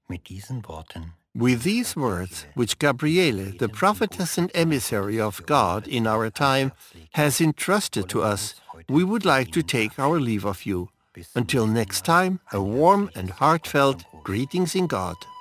With these words, which Gabriele, the prophetess and emissary of God in our time, has entrusted to us, we would like to take our leave of you. Until next time, a warm and heartfelt greetings in God.